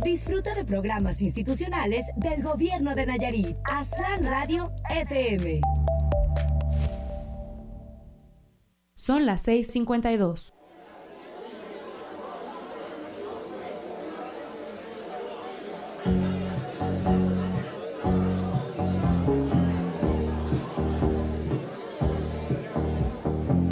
Disfruta de programas institucionales del Gobierno de Nayarit. Aztlán Radio FM. Son las 6:52.